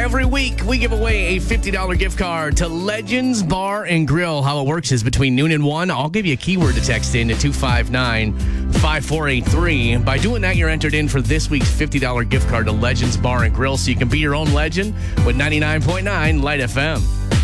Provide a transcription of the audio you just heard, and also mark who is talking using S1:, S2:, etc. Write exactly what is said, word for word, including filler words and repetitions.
S1: Every week, we give away a fifty dollars gift card to Legends Bar and Grill. How it works is between noon and one, I'll give you a keyword to text in to two five nine, five four eight three. By doing that, you're entered in for this week's fifty dollars gift card to Legends Bar and Grill, so you can be your own legend with ninety-nine point nine Light F M.